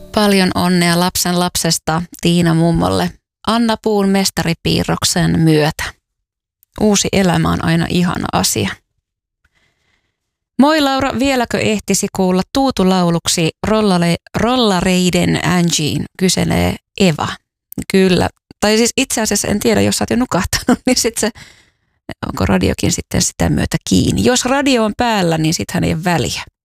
Paljon onnea lapsen lapsesta Tiina mummolle Anna Puun mestaripiirroksen myötä. Uusi elämä on aina ihana asia. Moi Laura, vieläkö ehtisi kuulla tuutulauluksi rollareiden Angien, kyselee Eva. Kyllä. Tai siis itse asiassa en tiedä, jos sä oot jo nukahtanut, niin sit se, onko radiokin sitten sitä myötä kiinni. Jos radio on päällä, niin sittenhän ei ole väliä.